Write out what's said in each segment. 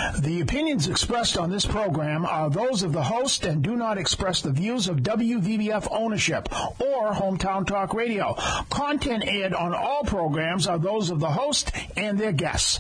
The opinions expressed on this program are those of the host and do not express the views of WVBF ownership or Hometown Talk Radio. Content aired on all programs are those of the host and their guests.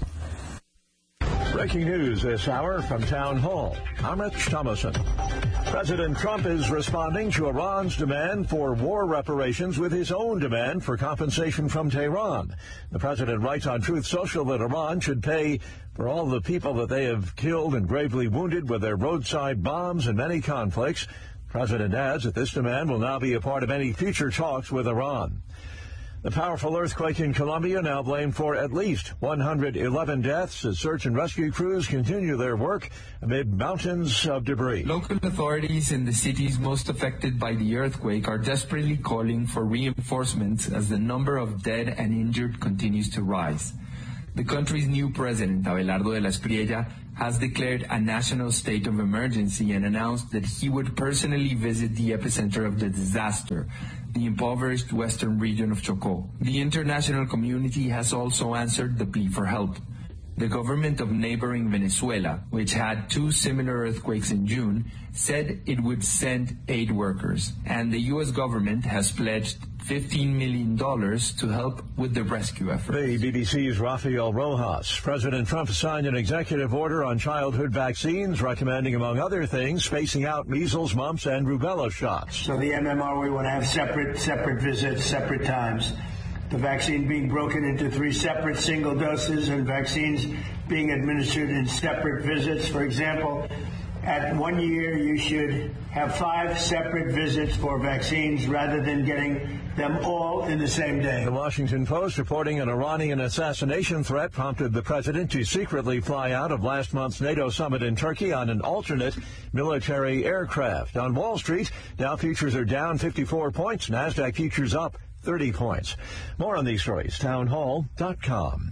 Breaking news this hour from Town Hall. I'm Rich Thomason. President Trump is responding to Iran's demand for war reparations with his own demand for compensation from Tehran. The president writes on Truth Social that Iran should pay for all the people that they have killed and gravely wounded with their roadside bombs in many conflicts. The president adds that this demand will now be a part of any future talks with Iran. The powerful earthquake in Colombia now blamed for at least 111 deaths as search and rescue crews continue their work amid mountains of debris. Local authorities in the cities most affected by the earthquake are desperately calling for reinforcements as the number of dead and injured continues to rise. The country's new president, Abelardo de la Espriella, has declared a national state of emergency and announced that he would personally visit the epicenter of the disaster, the impoverished western region of Chocó. The international community has also answered the plea for help. The government of neighboring Venezuela, which had two similar earthquakes in June, said it would send aid workers, and the U.S. government has pledged $15 million to help with the rescue effort. The BBC's Rafael Rojas. President Trump signed an executive order on childhood vaccines recommending, among other things, spacing out measles, mumps, and rubella shots. So the MMR, we want to have separate visits, separate times. The vaccine being broken into 3 separate single doses and vaccines being administered in separate visits. For example, at 1 year, you should have 5 separate visits for vaccines rather than getting them all in the same day. The Washington Post reporting an Iranian assassination threat prompted the president to secretly fly out of last month's NATO summit in Turkey on an alternate military aircraft. On Wall Street, Dow futures are down 54 points, NASDAQ futures up 30 points. More on these stories, townhall.com.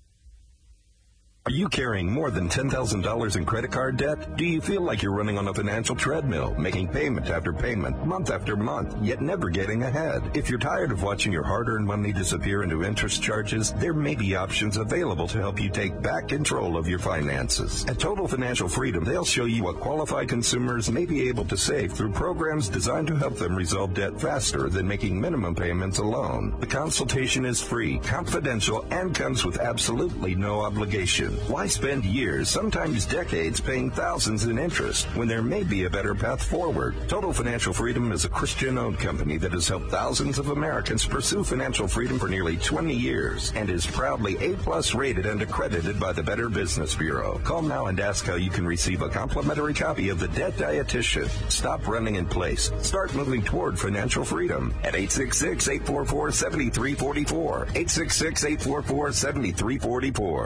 Are you carrying more than $10,000 in credit card debt? Do you feel like you're running on a financial treadmill, making payment after payment, month after month, yet never getting ahead? If you're tired of watching your hard-earned money disappear into interest charges, there may be options available to help you take back control of your finances. At Total Financial Freedom, they'll show you what qualified consumers may be able to save through programs designed to help them resolve debt faster than making minimum payments alone. The consultation is free, confidential, and comes with absolutely no obligation. Why spend years, sometimes decades, paying thousands in interest when there may be a better path forward? Total Financial Freedom is a Christian-owned company that has helped thousands of Americans pursue financial freedom for nearly 20 years and is proudly A+ rated and accredited by the Better Business Bureau. Call now and ask how you can receive a complimentary copy of The Debt Dietitian. Stop running in place. Start moving toward financial freedom at 866-844-7344. 866-844-7344.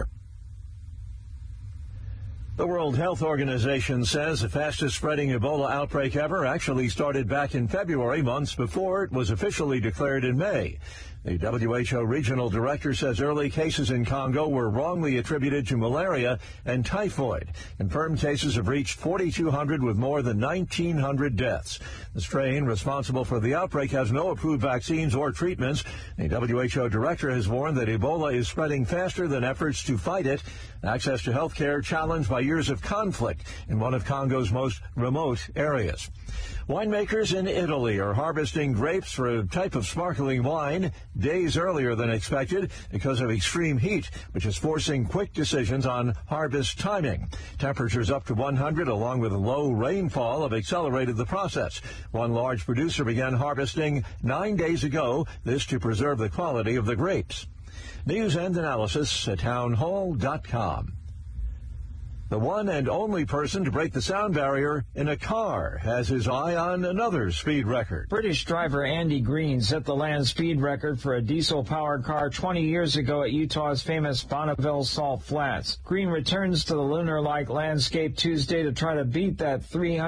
The World Health Organization says the fastest spreading Ebola outbreak ever actually started back in February, months before it was officially declared in May. The WHO regional director says early cases in Congo were wrongly attributed to malaria and typhoid. Confirmed cases have reached 4,200 with more than 1,900 deaths. The strain responsible for the outbreak has no approved vaccines or treatments. The WHO director has warned that Ebola is spreading faster than efforts to fight it. Access to health care challenged by years of conflict in one of Congo's most remote areas. Winemakers in Italy are harvesting grapes for a type of sparkling wine days earlier than expected because of extreme heat, which is forcing quick decisions on harvest timing. Temperatures up to 100 along with low rainfall have accelerated the process. One large producer began harvesting 9 days ago, this to preserve the quality of the grapes. News and analysis at townhall.com. The one and only person to break the sound barrier in a car has his eye on another speed record. British driver Andy Green set the land speed record for a diesel-powered car 20 years ago at Utah's famous Bonneville Salt Flats. Green returns to the lunar-like landscape Tuesday to try to beat that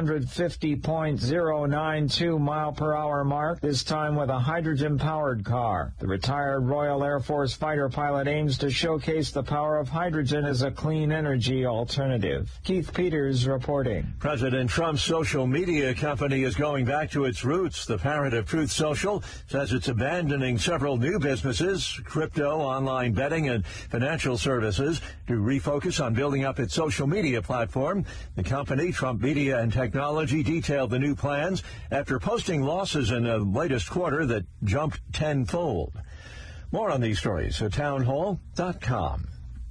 350.092 mile-per-hour mark, this time with a hydrogen-powered car. The retired Royal Air Force fighter pilot aims to showcase the power of hydrogen as a clean energy alternative alternative. Keith Peters reporting. President Trump's social media company is going back to its roots. The parent of Truth Social says it's abandoning several new businesses, crypto, online betting, and financial services to refocus on building up its social media platform. The company, Trump Media and Technology, detailed the new plans after posting losses in the latest quarter that jumped tenfold. More on these stories at townhall.com.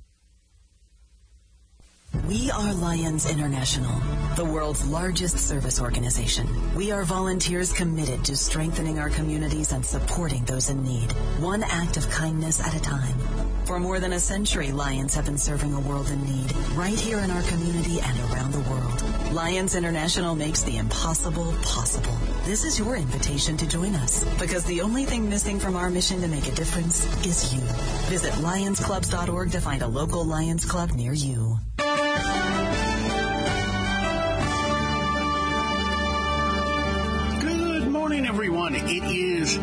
We are Lions International, the world's largest service organization. We are volunteers committed to strengthening our communities and supporting those in need, one act of kindness at a time. For more than a century, Lions have been serving a world in need, right here in our community and around the world. Lions International makes the impossible possible. This is your invitation to join us, because the only thing missing from our mission to make a difference is you. Visit lionsclubs.org to find a local Lions Club near you. Good morning, everyone. It is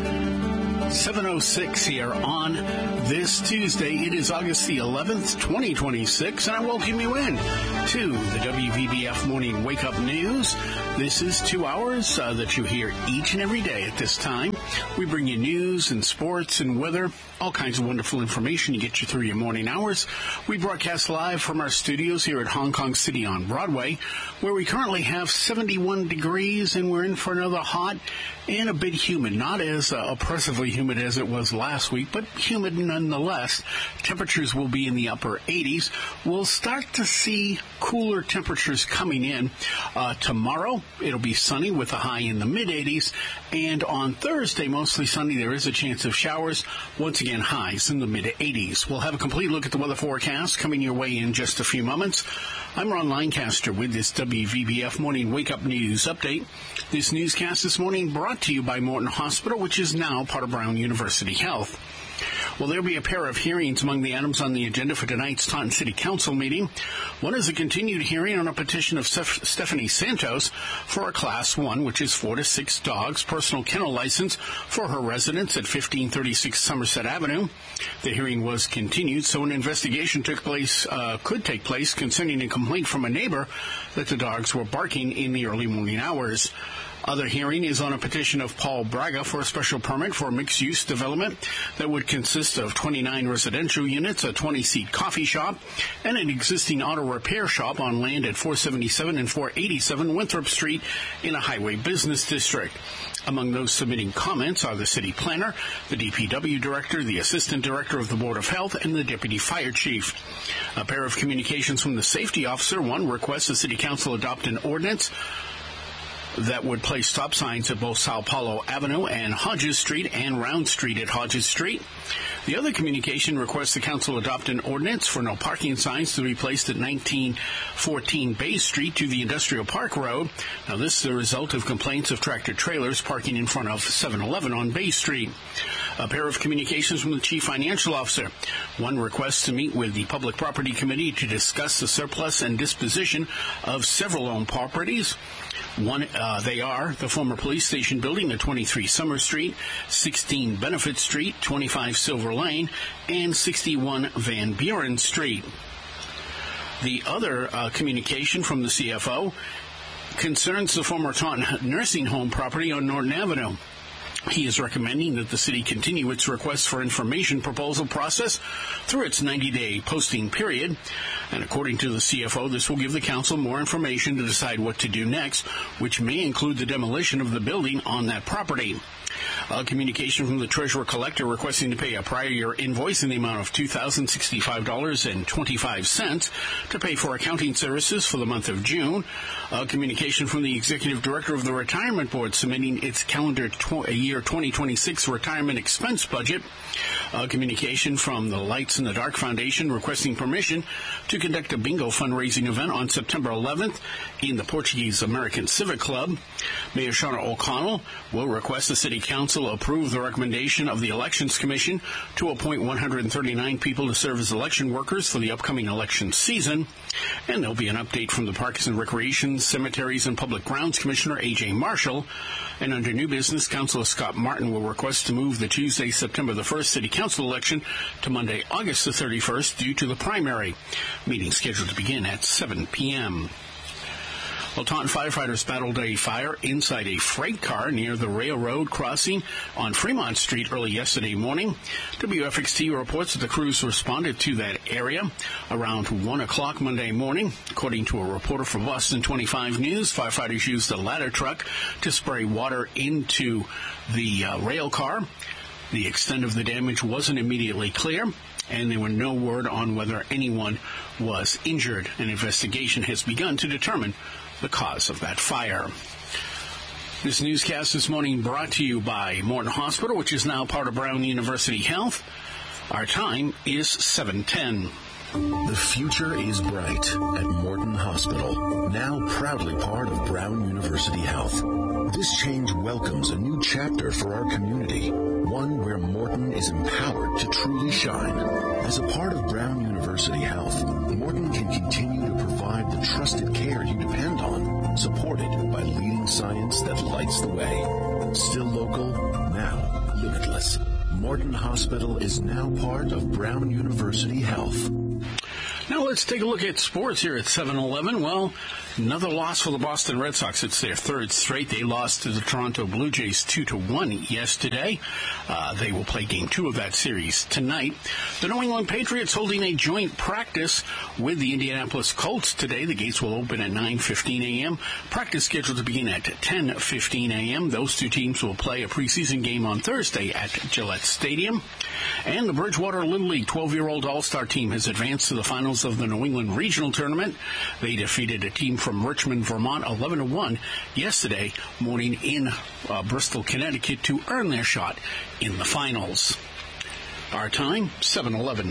7:06 here on this Tuesday. It is August the 11th, 2026, and I welcome you in to the WVBF Morning Wake Up News. This is 2 hours that you hear each and every day at this time. We bring you news and sports and weather, all kinds of wonderful information to get you through your morning hours. We broadcast live from our studios here at Hong Kong City on Broadway, where we currently have 71 degrees, and we're in for another hot and a bit humid. Not as oppressively humid as it was last week, but humid nonetheless. Temperatures will be in the upper 80s. We'll start to see cooler temperatures coming in. Tomorrow, it'll be sunny with a high in the mid-80s. And on Thursday, mostly sunny. There is a chance of showers. Once again, highs in the mid-80s. We'll have a complete look at the weather forecast coming your way in just a few moments. I'm Ron Lancaster with this WVBF Morning Wake Up News Update. This newscast this morning brought to you by Morton Hospital, which is now part of Brown University Health. Well, there'll be a pair of hearings among the items on the agenda for tonight's Taunton City Council meeting. One is a continued hearing on a petition of Stephanie Santos for a Class 1, which is 4 to 6 dogs, personal kennel license for her residence at 1536 Somerset Avenue. The hearing was continued, so an investigation could take place concerning a complaint from a neighbor that the dogs were barking in the early morning hours. Other hearing is on a petition of Paul Braga for a special permit for a mixed-use development that would consist of 29 residential units, a 20-seat coffee shop, and an existing auto repair shop on land at 477 and 487 Winthrop Street in a highway business district. Among those submitting comments are the city planner, the DPW director, the assistant director of the Board of Health, and the deputy fire chief. A pair of communications from the safety officer. One requests the city council adopt an ordinance that would place stop signs at both Sao Paulo Avenue and Hodges Street and Round Street at Hodges Street. The other communication requests the council adopt an ordinance for no parking signs to be placed at 1914 Bay Street to the Industrial Park Road. Now, this is the result of complaints of tractor-trailers parking in front of 7-Eleven on Bay Street. A pair of communications from the chief financial officer. One requests to meet with the Public Property Committee to discuss the surplus and disposition of several owned properties. They are the former police station building at 23 Summer Street, 16 Benefit Street, 25 Silver Lane, and 61 Van Buren Street. The other communication from the CFO concerns the former Taunton nursing home property on Norton Avenue. He is recommending that the city continue its request for information proposal process through its 90-day posting period. And according to the CFO, this will give the council more information to decide what to do next, which may include the demolition of the building on that property. A communication from the treasurer collector requesting to pay a prior year invoice in the amount of $2,065.25 to pay for accounting services for the month of June. A communication from the executive director of the retirement board submitting its calendar year 2026 retirement expense budget. A communication from the Lights in the Dark Foundation requesting permission to conduct a bingo fundraising event on September 11th in the Portuguese American Civic Club. Mayor Shauna O'Connell will request the City Council Council approved the recommendation of the Elections Commission to appoint 139 people to serve as election workers for the upcoming election season. And there'll be an update from the Parks and Recreation, Cemeteries, and Public Grounds Commissioner A.J. Marshall. And under new business, Councilor Scott Martin will request to move the Tuesday, September the 1st City Council election to Monday, August the 31st due to the primary. Meeting scheduled to begin at 7 p.m. Well, Taunton firefighters battled a fire inside a freight car near the railroad crossing on Fremont Street early yesterday morning. WFXT reports that the crews responded to that area around 1 o'clock Monday morning. According to a reporter from Boston 25 News, firefighters used a ladder truck to spray water into the rail car. The extent of the damage wasn't immediately clear, and there were no word on whether anyone was injured. An investigation has begun to determine the cause of that fire. This newscast this morning brought to you by Morton Hospital, which is now part of Brown University Health. Our time is 7:10. The future is bright at Morton Hospital, now proudly part of Brown University Health. This change welcomes a new chapter for our community, one where Morton is empowered to truly shine. As a part of Brown University Health, Morton can continue to provide the trusted care you depend on, supported by leading science that lights the way. Still local, now limitless. Morton Hospital is now part of Brown University Health. Now let's take a look at sports here at 7-Eleven. Well, another loss for the Boston Red Sox. It's their third straight. They lost to the Toronto Blue Jays 2-1 yesterday. They will play Game 2 of that series tonight. The New England Patriots holding a joint practice with the Indianapolis Colts today. The gates will open at 9:15 a.m. Practice scheduled to begin at 10:15 a.m. Those two teams will play a preseason game on Thursday at Gillette Stadium. And the Bridgewater Little League 12-year-old All-Star team has advanced to the finals of the New England Regional Tournament. They defeated a team from Richmond, Vermont, 11-1 yesterday morning in Bristol, Connecticut to earn their shot in the finals. Our time, 7:11.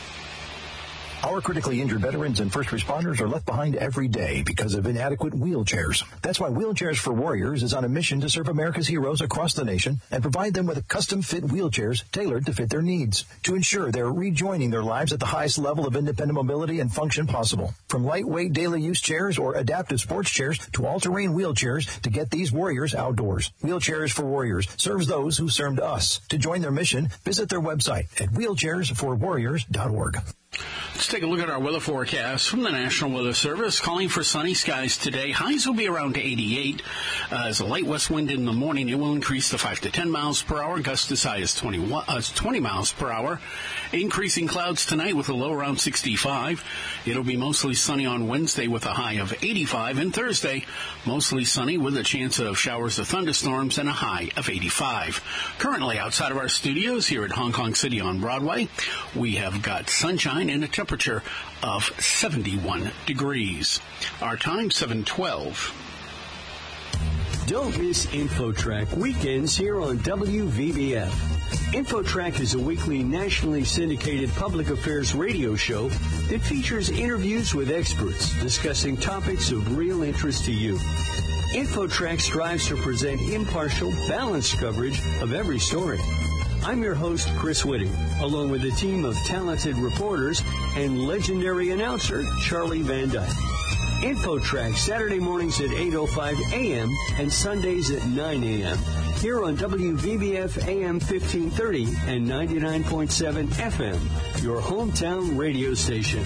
Our critically injured veterans and first responders are left behind every day because of inadequate wheelchairs. That's why Wheelchairs for Warriors is on a mission to serve America's heroes across the nation and provide them with custom-fit wheelchairs tailored to fit their needs to ensure they're rejoining their lives at the highest level of independent mobility and function possible. From lightweight daily use chairs or adaptive sports chairs to all-terrain wheelchairs to get these warriors outdoors. Wheelchairs for Warriors serves those who served us. To join their mission, visit their website at wheelchairsforwarriors.org. Let's take a look at our weather forecast from the National Weather Service. Calling for sunny skies today. Highs will be around 88. As a light west wind in the morning, it will increase to 5 to 10 miles per hour. Gusts as high as 20 miles per hour. Increasing clouds tonight with a low around 65. It'll be mostly sunny on Wednesday with a high of 85. And Thursday, mostly sunny with a chance of showers or thunderstorms and a high of 85. Currently outside of our studios here at Hong Kong City on Broadway, we have got sunshine and a temperature of 71 degrees. Our time, 7:12. Don't miss InfoTrack weekends here on WVBF. InfoTrack is a weekly nationally syndicated public affairs radio show that features interviews with experts discussing topics of real interest to you. InfoTrack strives to present impartial, balanced coverage of every story. I'm your host, Chris Whitting, along with a team of talented reporters and legendary announcer, Charlie Van Dyke. InfoTrack, Saturday mornings at 8:05 a.m. and Sundays at 9 a.m. here on WVBF AM 1530 and 99.7 FM, your hometown radio station.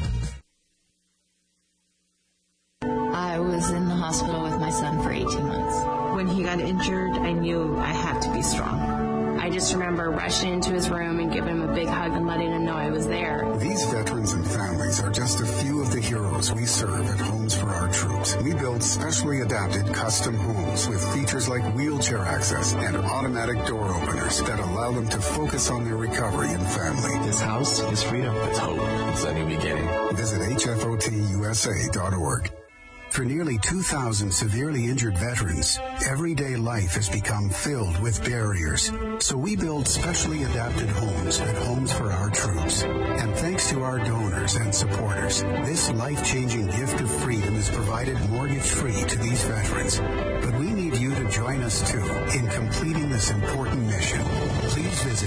I was in the hospital with my son for 18 months. When he got injured, I knew I had to be strong. I just remember rushing into his room and giving him a big hug and letting him know I was there. These veterans and families are just a few of the heroes we serve at Homes for Our Troops. We build specially adapted custom homes with features like wheelchair access and automatic door openers that allow them to focus on their recovery and family. This house is freedom. It's hope. It's a new beginning. Visit hfotusa.org. For nearly 2,000 severely injured veterans, everyday life has become filled with barriers. So we build specially adapted homes at Homes for Our Troops. And thanks to our donors and supporters, this life-changing gift of freedom is provided mortgage-free to these veterans. But we need you to join us too in completing this important mission. Please visit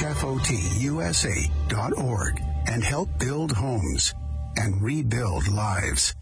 hfotusa.org and help build homes and rebuild lives.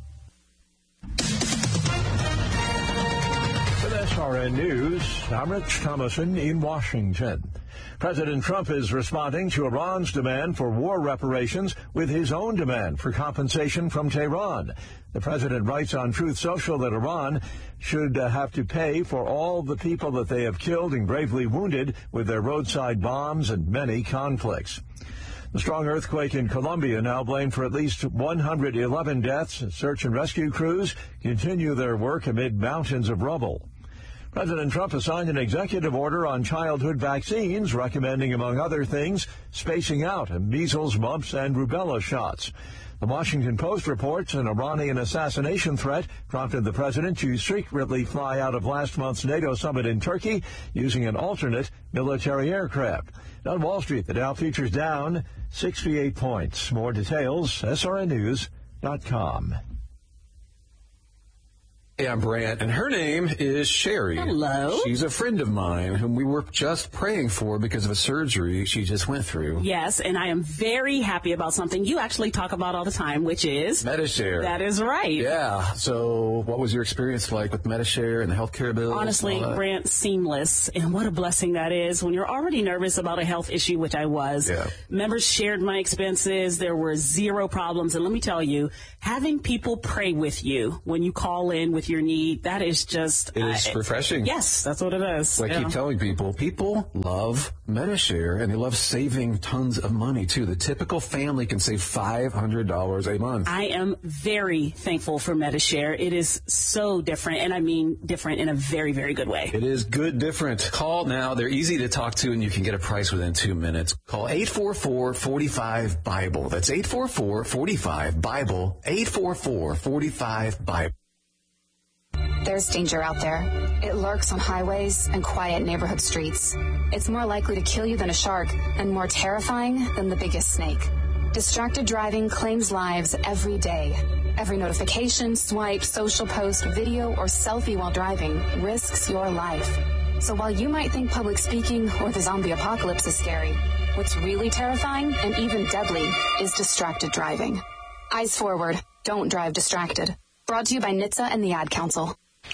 With SRN News, I'm Rich Thomason in Washington. President Trump is responding to Iran's demand for war reparations with his own demand for compensation from Tehran. The president writes on Truth Social that Iran should have to pay for all the people that they have killed and gravely wounded with their roadside bombs and many conflicts. The strong earthquake in Colombia now blamed for at least 111 deaths. Search and rescue crews continue their work amid mountains of rubble. President Trump has signed an executive order on childhood vaccines, recommending, among other things, spacing out measles, mumps, and rubella shots. The Washington Post reports an Iranian assassination threat prompted the president to secretly fly out of last month's NATO summit in Turkey using an alternate military aircraft. On Wall Street, the Dow futures down 68 points. More details, srnnews.com. Hey, I'm Brant, and her name is Sherry. Hello. She's a friend of mine whom we were just praying for because of a surgery she just went through. Yes, and I am very happy about something you actually talk about all the time, which is Medi-Share. That is right. Yeah. So what was your experience like with Medi-Share and the healthcare bills? Honestly, Brant, seamless. And what a blessing that is when you're already nervous about a health issue, which I was. Yeah. Members shared my expenses. There were zero problems. And let me tell you, having people pray with you when you call in with your need, that is just... It is refreshing. Yes, that's what it is. So I keep telling people love Medi-Share, and they love saving tons of money, too. The typical family can save $500 a month. I am very thankful for Medi-Share. It is so different, and I mean different in a very, very good way. It is good different. Call now. They're easy to talk to, and you can get a price within 2 minutes. Call 844-45-BIBLE. That's 844-45-BIBLE. 844-45-BIBLE. There's danger out there. It lurks on highways and quiet neighborhood streets. It's more likely to kill you than a shark and more terrifying than the biggest snake. Distracted driving claims lives every day. Every notification, swipe, social post, video, or selfie while driving risks your life. So while you might think public speaking or the zombie apocalypse is scary, what's really terrifying and even deadly is distracted driving. Eyes forward. Don't drive distracted. Brought to you by NHTSA and the Ad Council.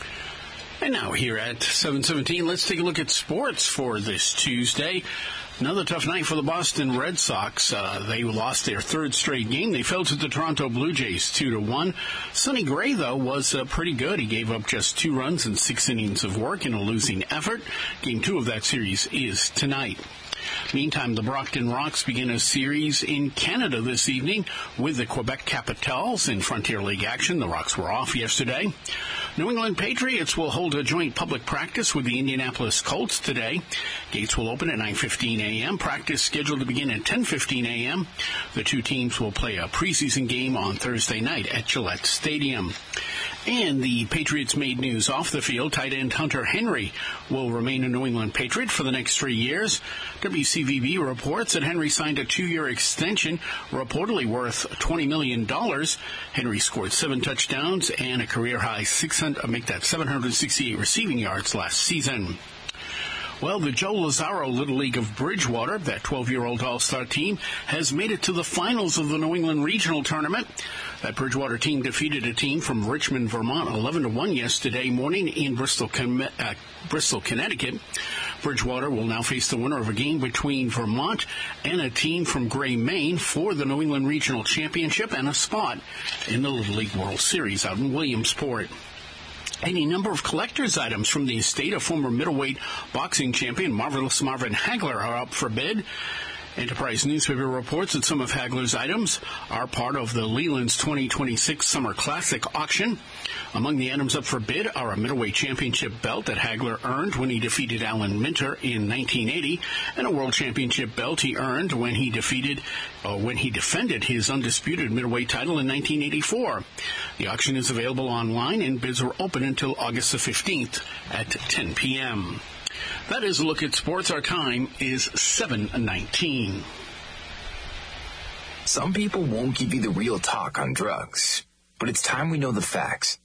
And now here at 7:17, let's take a look at sports for this Tuesday. Another tough night for the Boston Red Sox. They lost their third straight game. They fell to the Toronto Blue Jays 2-1. Sonny Gray, though, was pretty good. He gave up just 2 runs in 6 innings of work in a losing effort. Game 2 of that series is tonight. Meantime, the Brockton Rox begin a series in Canada this evening with the Quebec Capitals in Frontier League action. The Rox were off yesterday. New England Patriots will hold a joint public practice with the Indianapolis Colts today. Gates will open at 9:15 a.m. Practice scheduled to begin at 10:15 a.m. The two teams will play a preseason game on Thursday night at Gillette Stadium. And the Patriots made news off the field. Tight end Hunter Henry will remain a New England Patriot for the next 3 years. WCVB reports that Henry signed a 2-year extension, reportedly worth $20 million. Henry scored 7 touchdowns and a career-high 768 receiving yards last season. Well, the Joe Lazaro Little League of Bridgewater, that 12-year-old all-star team, has made it to the finals of the New England Regional Tournament. That Bridgewater team defeated a team from Richmond, Vermont, 11-1 yesterday morning in Bristol, Connecticut. Bridgewater will now face the winner of a game between Vermont and a team from Gray, Maine for the New England Regional Championship and a spot in the Little League World Series out in Williamsport. Any number of collector's items from the estate of former middleweight boxing champion Marvelous Marvin Hagler are up for bid. Enterprise newspaper reports that some of Hagler's items are part of the Leland's 2026 Summer Classic auction. Among the items up for bid are a middleweight championship belt that Hagler earned when he defeated Alan Minter in 1980, and a world championship belt he earned when he defended his undisputed middleweight title in 1984. The auction is available online, and bids are open until August the 15th at 10 p.m. That is a look at sports. Our time is 7:19. Some people won't give you the real talk on drugs, but it's time we know the facts.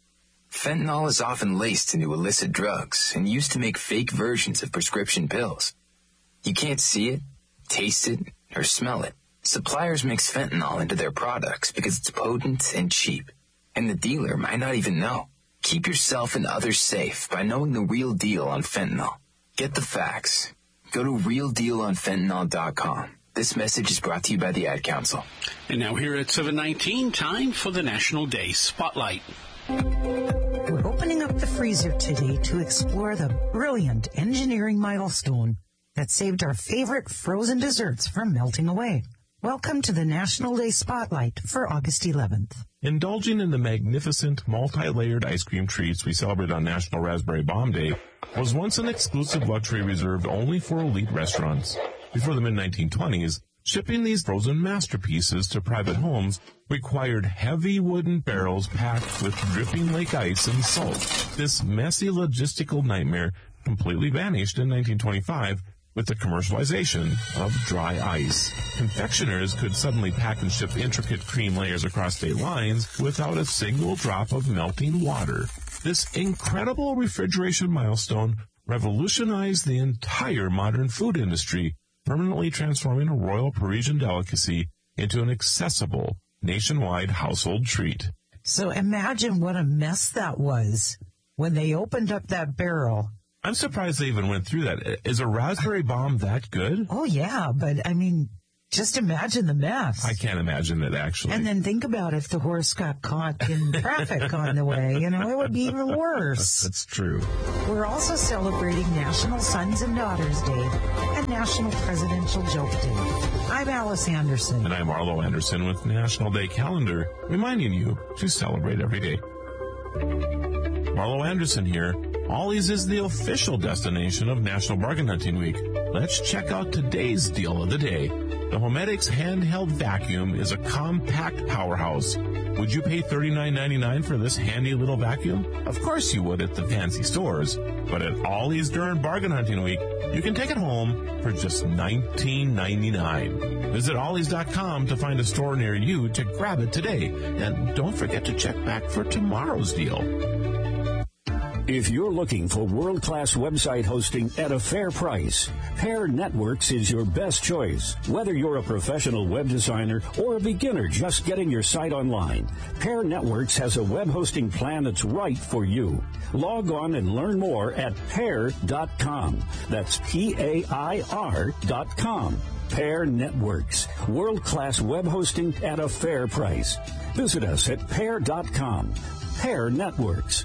Fentanyl is often laced into illicit drugs and used to make fake versions of prescription pills. You can't see it, taste it, or smell it. Suppliers mix fentanyl into their products because it's potent and cheap, and the dealer might not even know. Keep yourself and others safe by knowing the real deal on fentanyl. Get the facts. Go to realdealonfentanyl.com. This message is brought to you by the Ad Council. And now here at 7:19, time for the National Day Spotlight. We're opening up the freezer today to explore the brilliant engineering milestone that saved our favorite frozen desserts from melting away. Welcome to the National Day Spotlight for August 11th. Indulging in the magnificent multi-layered ice cream treats we celebrate on National Raspberry Bomb Day was once an exclusive luxury reserved only for elite restaurants. Before the mid-1920s, shipping these frozen masterpieces to private homes required heavy wooden barrels packed with dripping lake ice and salt. This messy logistical nightmare completely vanished in 1925 with the commercialization of dry ice. Confectioners could suddenly pack and ship intricate cream layers across state lines without a single drop of melting water. This incredible refrigeration milestone revolutionized the entire modern food industry, permanently transforming a royal Parisian delicacy into an accessible nationwide household treat. So imagine what a mess that was when they opened up that barrel. I'm surprised they even went through that. Is a raspberry bomb that good? Oh, yeah, but I mean, just imagine the mess. I can't imagine it, actually. And then think about if the horse got caught in traffic on the way. You know, it would be even worse. That's true. We're also celebrating National Sons and Daughters Day and National Presidential Joke Day. I'm Alice Anderson. And I'm Arlo Anderson with National Day Calendar, reminding you to celebrate every day. Arlo Anderson here. Ollie's is the official destination of National Bargain Hunting Week. Let's check out today's deal of the day. The Homedics handheld vacuum is a compact powerhouse. Would you pay $39.99 for this handy little vacuum? Of course you would at the fancy stores. But at Ollie's during Bargain Hunting Week, you can take it home for just $19.99. Visit Ollies.com to find a store near you to grab it today. And don't forget to check back for tomorrow's deal. If you're looking for world-class website hosting at a fair price, Pair Networks is your best choice. Whether you're a professional web designer or a beginner just getting your site online, Pair Networks has a web hosting plan that's right for you. Log on and learn more at pair.com. That's PAIR.com. Pair Networks, world-class web hosting at a fair price. Visit us at pair.com. Pair Networks.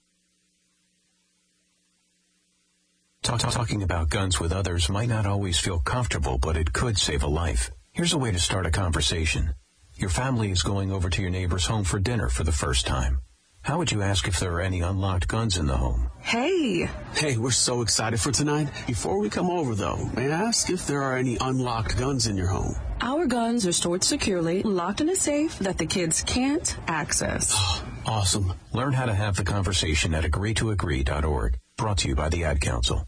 Talking about guns with others might not always feel comfortable, but it could save a life. Here's a way to start a conversation. Your family is going over to your neighbor's home for dinner for the first time. How would you ask if there are any unlocked guns in the home? Hey, we're so excited for tonight. Before we come over, though, may I ask if there are any unlocked guns in your home? Our guns are stored securely, locked in a safe that the kids can't access. Awesome. Learn how to have the conversation at agreetoagree.org. Brought to you by the Ad Council.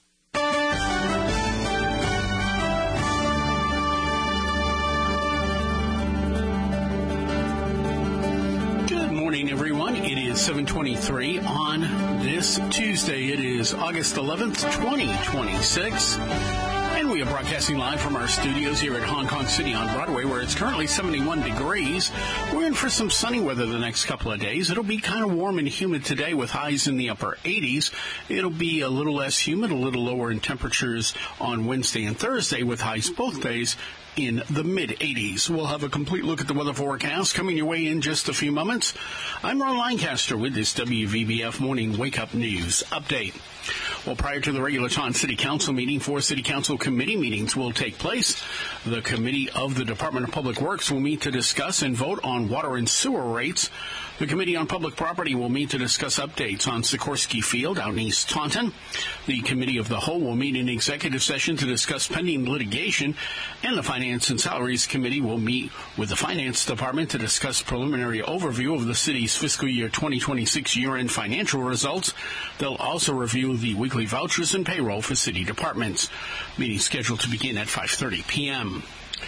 Good morning, everyone. It is 7:23 on this Tuesday. It is August 11th, 2026. And we are broadcasting live from our studios here at Hong Kong City on Broadway, where it's currently 71 degrees. We're in for some sunny weather the next couple of days. It'll be kind of warm and humid today with highs in the upper 80s. It'll be a little less humid, a little lower in temperatures on Wednesday and Thursday with highs both days in the mid-80s. We'll have a complete look at the weather forecast coming your way in just a few moments. I'm Ron Lancaster with this WVBF Morning Wake Up News Update. Well, prior to the regular Taunton City Council meeting, 4 City Council committee meetings will take place. The Committee of the Department of Public Works will meet to discuss and vote on water and sewer rates. The Committee on Public Property will meet to discuss updates on Sikorsky Field out in East Taunton. The Committee of the Whole will meet in executive session to discuss pending litigation. And the Finance and Salaries Committee will meet with the Finance Department to discuss preliminary overview of the city's fiscal year 2026 year-end financial results. They'll also review the weekly vouchers and payroll for city departments. Meeting scheduled to begin at 5:30 p.m.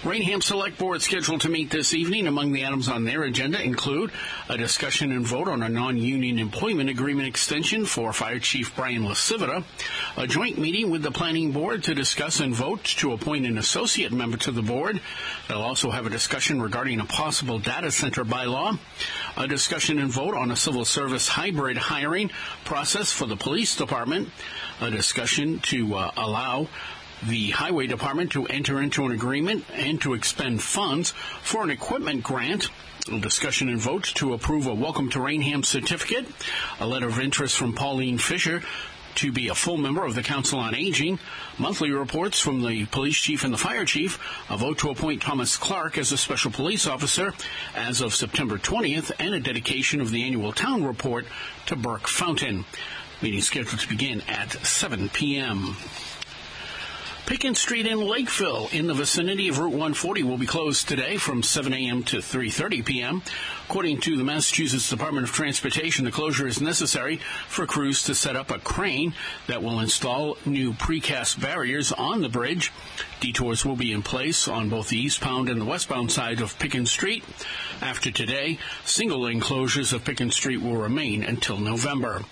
Rainham Select Board scheduled to meet this evening. Among the items on their agenda include a discussion and vote on a non-union employment agreement extension for Fire Chief Brian LaCivita, a joint meeting with the Planning Board to discuss and vote to appoint an associate member to the board. They'll also have a discussion regarding a possible data center bylaw, a discussion and vote on a civil service hybrid hiring process for the police department, a discussion to allow the Highway Department to enter into an agreement and to expend funds for an equipment grant, a discussion and vote to approve a Welcome to Rainham certificate, a letter of interest from Pauline Fisher to be a full member of the Council on Aging, monthly reports from the police chief and the fire chief, a vote to appoint Thomas Clark as a special police officer as of September 20th, and a dedication of the annual town report to Burke Fountain. Meeting scheduled to begin at 7 p.m. Pickens Street in Lakeville in the vicinity of Route 140 will be closed today from 7 a.m. to 3:30 p.m. According to the Massachusetts Department of Transportation, the closure is necessary for crews to set up a crane that will install new precast barriers on the bridge. Detours will be in place on both the eastbound and the westbound side of Pickens Street. After today, single-lane closures of Pickens Street will remain until November.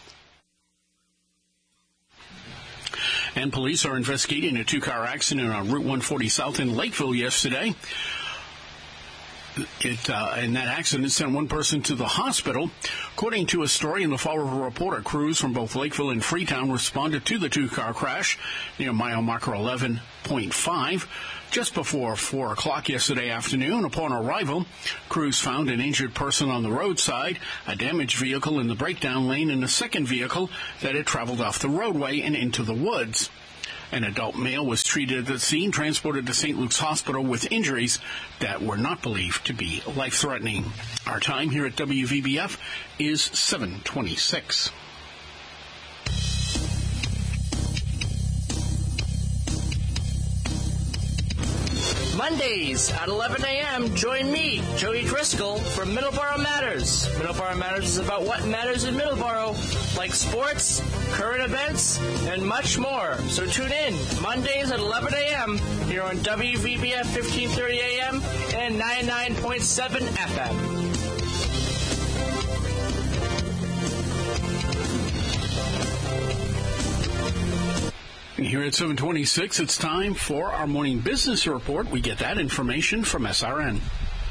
And police are investigating a two-car accident on Route 140 South in Lakeville yesterday. In that accident sent one person to the hospital. According to a story in the Fall River Reporter, crews from both Lakeville and Freetown responded to the two-car crash near mile marker 11.5 just before 4 o'clock yesterday afternoon. Upon arrival, crews found an injured person on the roadside, a damaged vehicle in the breakdown lane, and a second vehicle that had traveled off the roadway and into the woods. An adult male was treated at the scene, transported to St. Luke's Hospital with injuries that were not believed to be life-threatening. Our time here at WVBF is 7:26. Mondays at 11 a.m., join me, Jody Driscoll, for Middleborough Matters. Middleborough Matters is about what matters in Middleborough, like sports, current events, and much more. So tune in Mondays at 11 a.m. here on WVBF 1530 a.m. and 99.7 FM. Here at 7:26, it's time for our morning business report. We get that information from SRN.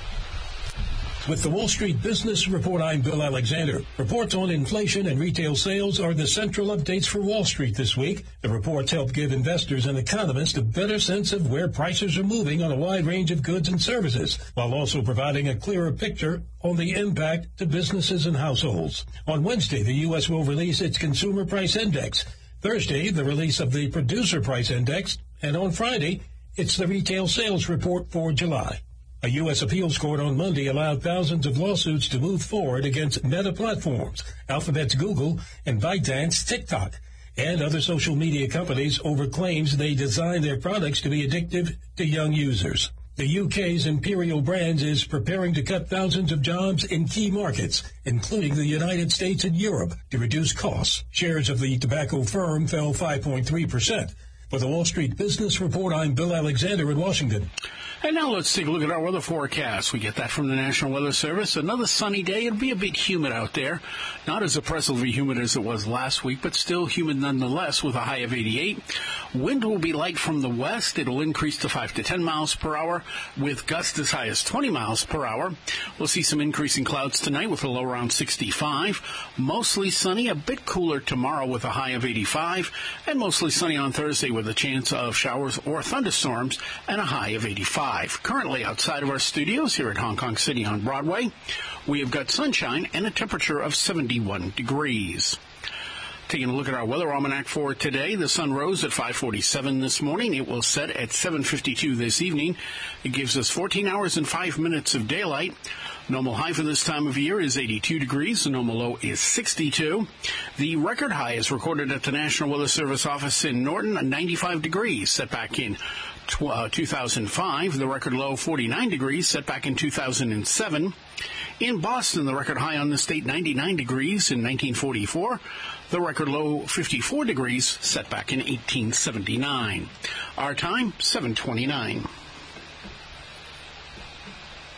With the Wall Street Business Report, I'm Bill Alexander. Reports on inflation and retail sales are the central updates for Wall Street this week. The reports help give investors and economists a better sense of where prices are moving on a wide range of goods and services, while also providing a clearer picture on the impact to businesses and households. On Wednesday, the U.S. will release its Consumer Price Index. Thursday, the release of the Producer Price Index, and on Friday, it's the Retail Sales Report for July. A U.S. appeals court on Monday allowed thousands of lawsuits to move forward against Meta Platforms, Alphabet's Google, and ByteDance TikTok, and other social media companies over claims they designed their products to be addictive to young users. The UK's Imperial Brands is preparing to cut thousands of jobs in key markets, including the United States and Europe, to reduce costs. Shares of the tobacco firm fell 5.3%. For the Wall Street Business Report, I'm Bill Alexander in Washington. And now let's take a look at our weather forecast. We get that from the National Weather Service. Another sunny day. It'll be a bit humid out there. Not as oppressively humid as it was last week, but still humid nonetheless with a high of 88. Wind will be light from the west. It'll increase to 5 to 10 miles per hour with gusts as high as 20 miles per hour. We'll see some increasing clouds tonight with a low around 65. Mostly sunny, a bit cooler tomorrow with a high of 85. And mostly sunny on Thursday with a chance of showers or thunderstorms and a high of 85. Currently outside of our studios here at Hong Kong City on Broadway, we have got sunshine and a temperature of 71 degrees. Taking a look at our weather almanac for today, the sun rose at 5:47 this morning. It will set at 7:52 this evening. It gives us 14 hours and 5 minutes of daylight. Normal high for this time of year is 82 degrees. The normal low is 62. The record high is recorded at the National Weather Service office in Norton, 95 degrees, set back in 2005. The record low, 49 degrees, set back in 2007. In Boston, the record high on the state, 99 degrees in 1944. The record low, 54 degrees, set back in 1879. Our time, 7:29.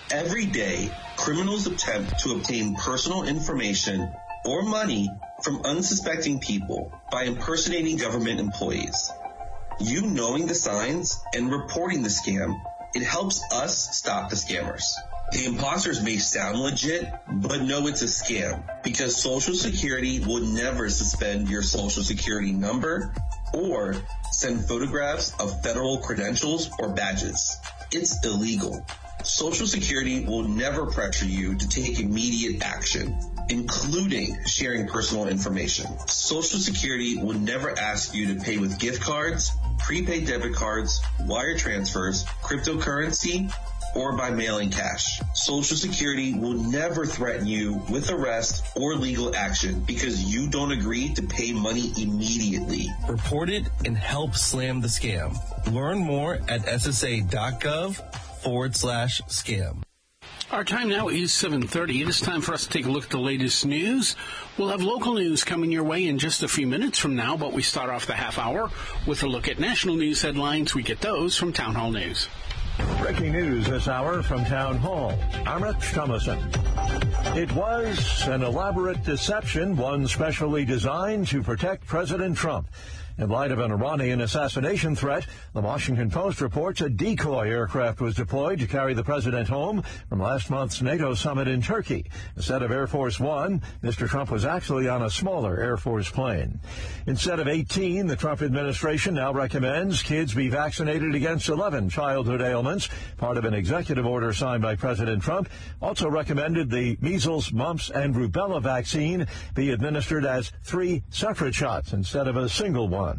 Every day, criminals attempt to obtain personal information or money from unsuspecting people by impersonating government employees. You knowing the signs and reporting the scam, it helps us stop the scammers. The imposters may sound legit, but know it's a scam because Social Security will never suspend your Social Security number or send photographs of federal credentials or badges. It's illegal. Social Security will never pressure you to take immediate action, including sharing personal information. Social Security will never ask you to pay with gift cards, prepaid debit cards, wire transfers, cryptocurrency, or by mailing cash. Social Security will never threaten you with arrest or legal action because you don't agree to pay money immediately. Report it and help slam the scam. Learn more at ssa.gov/scam. Our time now is 7:30. It is time for us to take a look at the latest news. We'll have local news coming your way in just a few minutes from now, but we start off the half hour with a look at national news headlines. We get those from Town Hall News. Breaking news this hour from Town Hall. I'm Rich Thomason. It was an elaborate deception, one specially designed to protect President Trump. In light of an Iranian assassination threat, the Washington Post reports a decoy aircraft was deployed to carry the president home from last month's NATO summit in Turkey. Instead of Air Force One, Mr. Trump was actually on a smaller Air Force plane. Instead of 18, the Trump administration now recommends kids be vaccinated against 11 childhood ailments. Part of an executive order signed by President Trump also recommended the measles, mumps, and rubella vaccine be administered as 3 separate shots instead of a single one.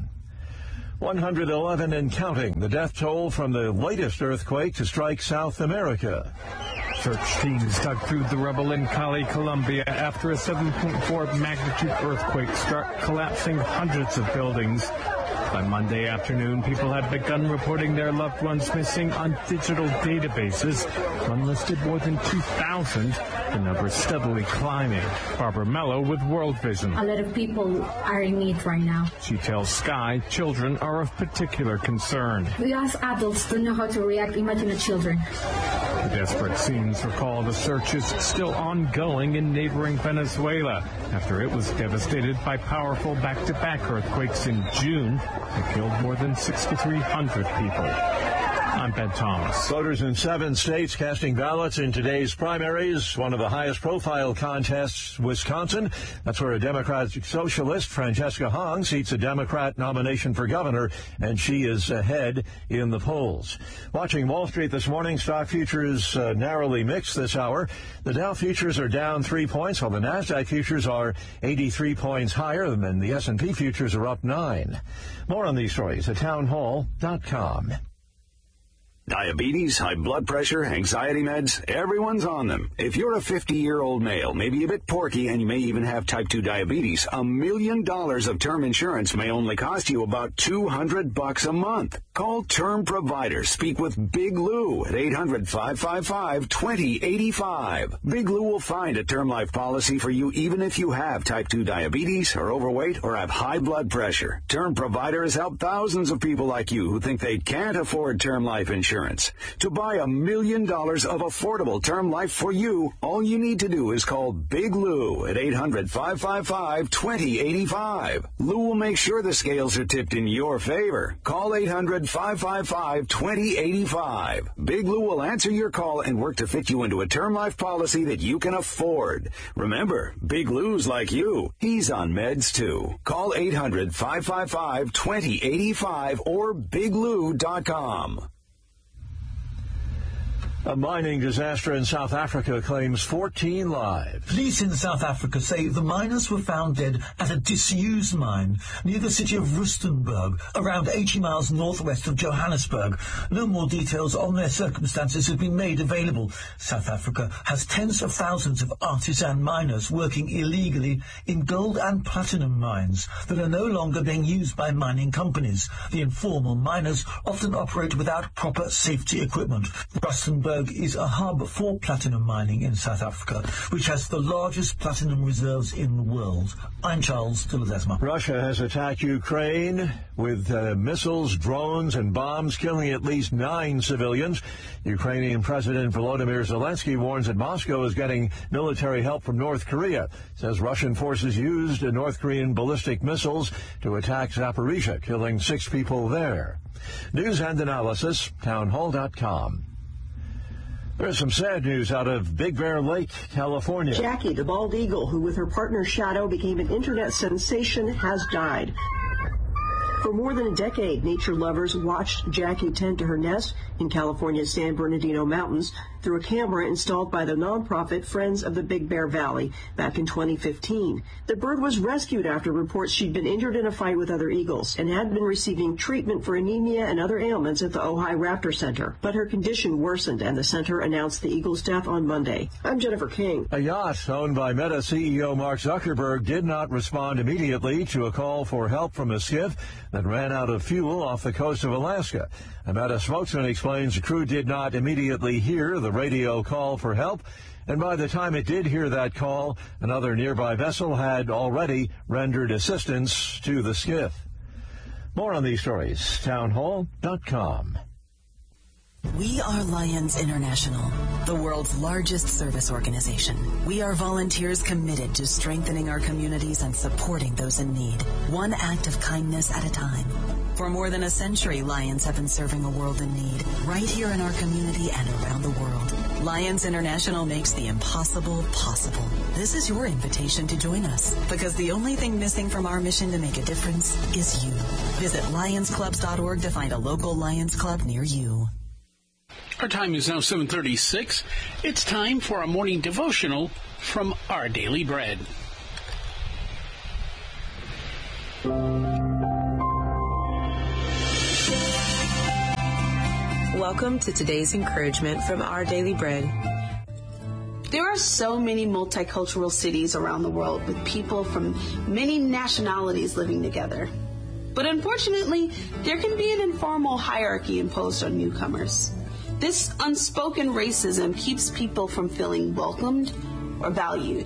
111 and counting, the death toll from the latest earthquake to strike South America. Search teams dug through the rubble in Cali, Colombia, after a 7.4 magnitude earthquake struck, collapsing hundreds of buildings. By Monday afternoon, people had begun reporting their loved ones missing on digital databases. One listed more than 2,000, the number steadily climbing. Barbara Mello with World Vision. A lot of people are in need right now. She tells Sky children are of particular concern. We as adults don't know how to react. Imagine the children. The desperate scenes recall the search is still ongoing in neighboring Venezuela after it was devastated by powerful back-to-back earthquakes in June that killed more than 6,300 people. I'm Ben Thomas. Voters in 7 states casting ballots in today's primaries, one of the highest profile contests, Wisconsin. That's where a Democratic socialist, Francesca Hong, seats a Democrat nomination for governor, and she is ahead in the polls. Watching Wall Street this morning, stock futures narrowly mixed this hour. The Dow futures are down 3 points, while the NASDAQ futures are 83 points higher, and the S&P futures are up 9. More on these stories at townhall.com. Diabetes, high blood pressure, anxiety meds, everyone's on them. If you're a 50-year-old male, maybe a bit porky, and you may even have type 2 diabetes, $1 million of term insurance may only cost you about $200 a month. Call Term Provider. Speak with Big Lou at 800-555-2085. Big Lou will find a term life policy for you even if you have type 2 diabetes, are overweight, or have high blood pressure. Term Provider has helped thousands of people like you who think they can't afford term life insurance. To buy $1 million of affordable term life for you, all you need to do is call Big Lou at 800-555-2085. Lou will make sure the scales are tipped in your favor. Call 800-555-2085. Big Lou will answer your call and work to fit you into a term life policy that you can afford. Remember, Big Lou's like you. He's on meds too. Call 800-555-2085 or biglou.com. A mining disaster in South Africa claims 14 lives. Police in South Africa say the miners were found dead at a disused mine near the city of Rustenburg, around 80 miles northwest of Johannesburg. No more details on their circumstances have been made available. South Africa has tens of thousands of artisan miners working illegally in gold and platinum mines that are no longer being used by mining companies. The informal miners often operate without proper safety equipment. Rustenburg Johannesburg is a hub for platinum mining in South Africa, which has the largest platinum reserves in the world. I'm Charles de Ledesma. Russia has attacked Ukraine with missiles, drones, and bombs, killing at least 9 civilians. Ukrainian President Volodymyr Zelensky warns that Moscow is getting military help from North Korea. Says Russian forces used North Korean ballistic missiles to attack Zaporizhia, killing 6 people there. News and analysis, townhall.com. There's some sad news out of Big Bear Lake, California. Jackie, the bald eagle, who with her partner Shadow became an internet sensation, has died. For more than a decade, nature lovers watched Jackie tend to her nest in California's San Bernardino Mountains through a camera installed by the nonprofit Friends of the Big Bear Valley back in 2015. The bird was rescued after reports she'd been injured in a fight with other eagles and had been receiving treatment for anemia and other ailments at the Ojai Raptor Center. But her condition worsened, and the center announced the eagle's death on Monday. I'm Jennifer King. A yacht owned by Meta CEO Mark Zuckerberg did not respond immediately to a call for help from a skiff that ran out of fuel off the coast of Alaska. A Meta spokesman explains the crew did not immediately hear the radio call for help, and by the time it did hear that call, another nearby vessel had already rendered assistance to the skiff. More on these stories, townhall.com. We are Lions International, the world's largest service organization. We are volunteers committed to strengthening our communities and supporting those in need, one act of kindness at a time. For more than a century, Lions have been serving a world in need, right here in our community and around the world. Lions International makes the impossible possible. This is your invitation to join us, because the only thing missing from our mission to make a difference is you. Visit lionsclubs.org to find a local Lions Club near you. Our time is now 7:36. It's time for a morning devotional from Our Daily Bread. Welcome to today's encouragement from Our Daily Bread. There are so many multicultural cities around the world with people from many nationalities living together. But unfortunately, there can be an informal hierarchy imposed on newcomers. This unspoken racism keeps people from feeling welcomed or valued.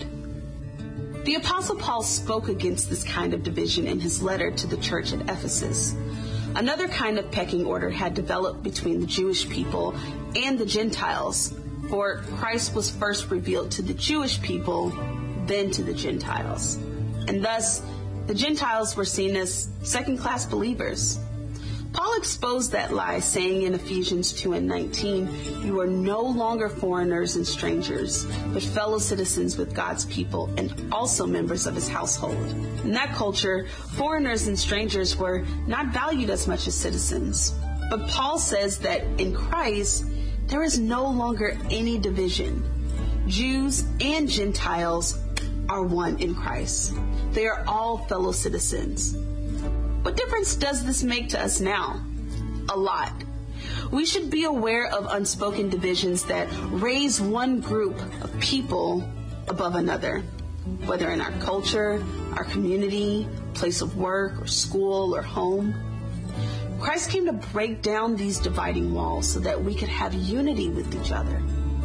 The Apostle Paul spoke against this kind of division in his letter to the church at Ephesus. Another kind of pecking order had developed between the Jewish people and the Gentiles, for Christ was first revealed to the Jewish people, then to the Gentiles. And thus, the Gentiles were seen as second-class believers. Paul exposed that lie, saying in Ephesians 2:19, "You are no longer foreigners and strangers, but fellow citizens with God's people and also members of his household." In that culture, foreigners and strangers were not valued as much as citizens. But Paul says that in Christ, there is no longer any division. Jews and Gentiles are one in Christ. They are all fellow citizens. What difference does this make to us now? A lot. We should be aware of unspoken divisions that raise one group of people above another, whether in our culture, our community, place of work, or school, or home. Christ came to break down these dividing walls so that we could have unity with each other.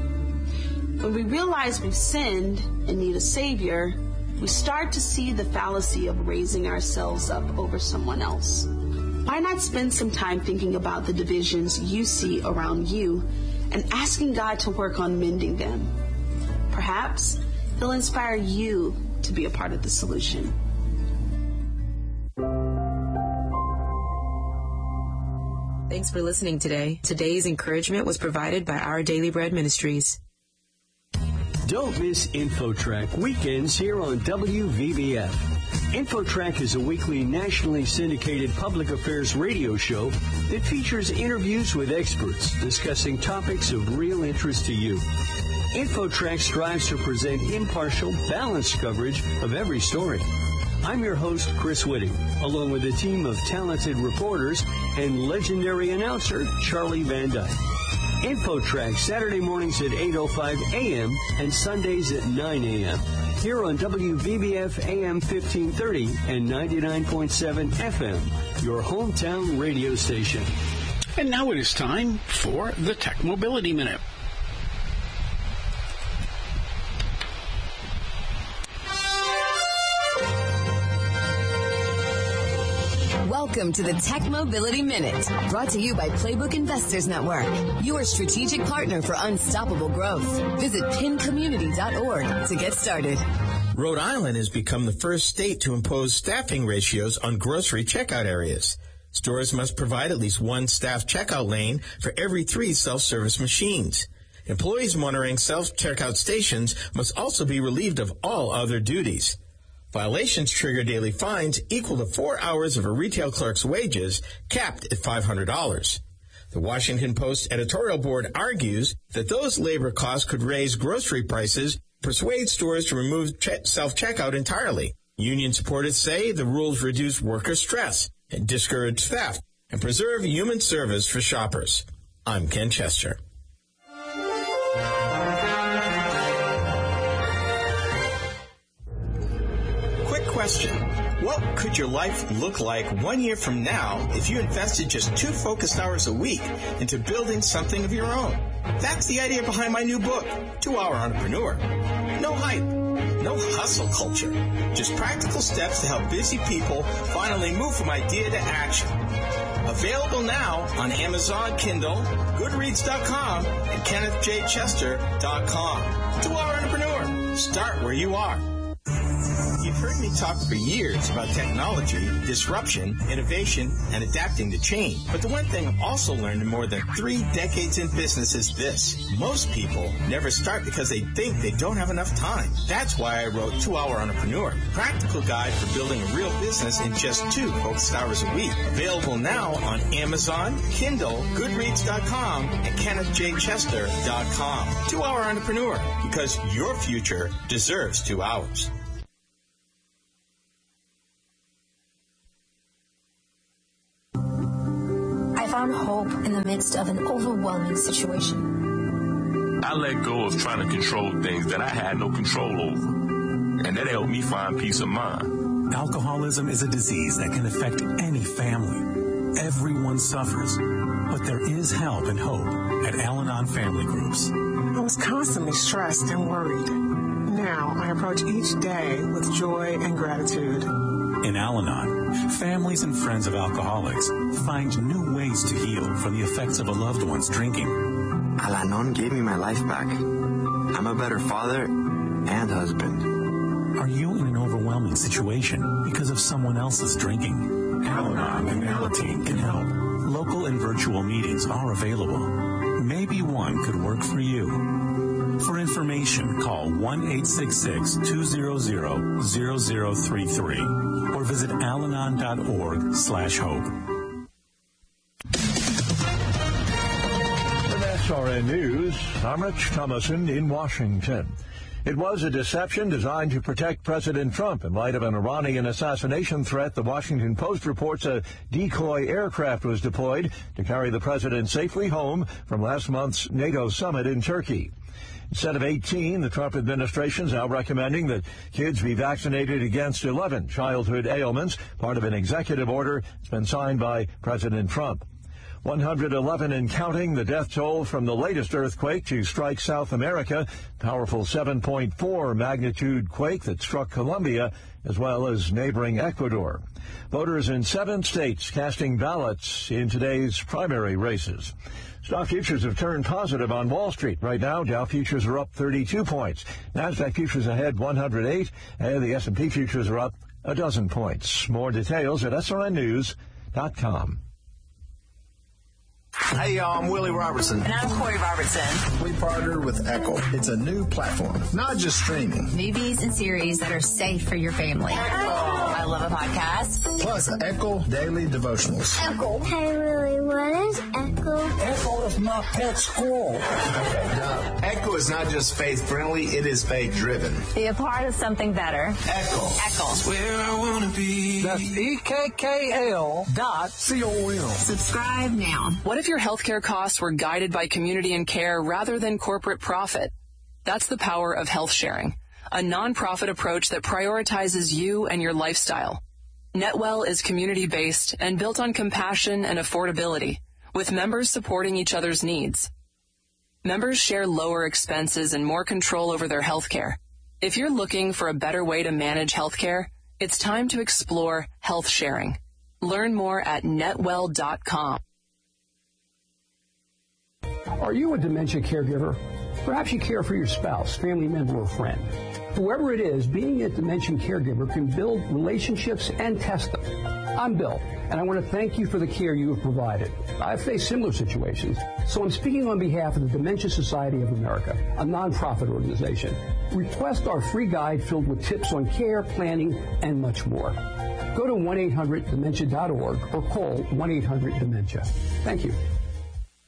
When we realize we've sinned and need a Savior, we start to see the fallacy of raising ourselves up over someone else. Why not spend some time thinking about the divisions you see around you and asking God to work on mending them? Perhaps He'll inspire you to be a part of the solution. Thanks for listening today. Today's encouragement was provided by Our Daily Bread Ministries. Don't miss InfoTrack weekends here on WVBF. InfoTrack is a weekly nationally syndicated public affairs radio show that features interviews with experts discussing topics of real interest to you. InfoTrack strives to present impartial, balanced coverage of every story. I'm your host, Chris Whitting, along with a team of talented reporters and legendary announcer, Charlie Van Dyke. InfoTrack, Saturday mornings at 8:05 a.m. and Sundays at 9 a.m. here on WVBF AM 1530 and 99.7 FM, your hometown radio station. And now it is time for the Tech Mobility Minute. Welcome to the Tech Mobility Minute, brought to you by Playbook Investors Network, your strategic partner for unstoppable growth. Visit pincommunity.org to get started. Rhode Island has become the first state to impose staffing ratios on grocery checkout areas. Stores must provide at least one staff checkout lane for every 3 self-service machines. Employees monitoring self-checkout stations must also be relieved of all other duties. Violations trigger daily fines equal to 4 hours of a retail clerk's wages, capped at $500. The Washington Post editorial board argues that those labor costs could raise grocery prices, persuade stores to remove self-checkout entirely. Union supporters say the rules reduce worker stress and discourage theft and preserve human service for shoppers. I'm Ken Chester. Question. What could your life look like 1 year from now if you invested just 2 focused hours a week into building something of your own? That's the idea behind my new book, 2 Hour Entrepreneur. No hype, no hustle culture, just practical steps to help busy people finally move from idea to action. Available now on Amazon, Kindle, Goodreads.com, and KennethJChester.com. 2 Hour Entrepreneur. Start where you are. You've heard me talk for years about technology, disruption, innovation, and adapting to change. But the one thing I've also learned in more than 3 decades in business is this. Most people never start because they think they don't have enough time. That's why I wrote 2 Hour Entrepreneur, a practical guide for building a real business in just 2 focused hours a week. Available now on Amazon, Kindle, Goodreads.com, and KennethJChester.com. 2 Hour Entrepreneur, because your future deserves 2 hours. I found hope in the midst of an overwhelming situation. I let go of trying to control things that I had no control over, and that helped me find peace of mind. Alcoholism is a disease that can affect any family. Everyone suffers, but there is help and hope at Al-Anon Family Groups. I was constantly stressed and worried. Now I approach each day with joy and gratitude. In Al-Anon, families and friends of alcoholics find new ways to heal from the effects of a loved one's drinking. Al-Anon gave me my life back. I'm a better father and husband. Are you in an overwhelming situation because of someone else's drinking? Al-Anon and Alateen can help. Local and virtual meetings are available. Maybe one could work for you. For information, call 1-866-200-0033 or visit alanon.org/hope. With SRN News, I'm Rich Thomason in Washington. It was a deception designed to protect President Trump in light of an Iranian assassination threat. The Washington Post reports a decoy aircraft was deployed to carry the president safely home from last month's NATO summit in Turkey. Instead of 18, the Trump administration is now recommending that kids be vaccinated against 11 childhood ailments, part of an executive order that's been signed by President Trump. 111 and counting, the death toll from the latest earthquake to strike South America, powerful 7.4 magnitude quake that struck Colombia as well as neighboring Ecuador. Voters in 7 states casting ballots in today's primary races. Stock futures have turned positive on Wall Street. Right now, Dow futures are up 32 points. NASDAQ futures ahead 108, and the S&P futures are up a dozen points. More details at srnnews.com. Hey, y'all, I'm Willie Robertson. And I'm Corey Robertson. We partnered with Echo. It's a new platform, not just streaming. Movies and series that are safe for your family. I love a podcast. Plus, Echo Daily Devotionals. Echo. Hey, Willie, what is Echo? Echo is my pet squirrel. Echo is not just faith-friendly, it is faith-driven. Be a part of something better. Echo. Echo. That's where I want to be. That's EKKL.com. Subscribe now. What if your healthcare costs were guided by community and care rather than corporate profit? That's the power of health sharing, a nonprofit approach that prioritizes you and your lifestyle. NetWell is community-based and built on compassion and affordability, with members supporting each other's needs. Members share lower expenses and more control over their healthcare. If you're looking for a better way to manage healthcare, it's time to explore health sharing. Learn more at netwell.com. Are you a dementia caregiver? Perhaps you care for your spouse, family member, or friend. Whoever it is, being a dementia caregiver can build relationships and test them. I'm Bill, and I want to thank you for the care you have provided. I've faced similar situations, so I'm speaking on behalf of the Dementia Society of America, a nonprofit organization. Request our free guide filled with tips on care, planning, and much more. Go to 1-800-DEMENTIA.org or call 1-800-DEMENTIA. Thank you.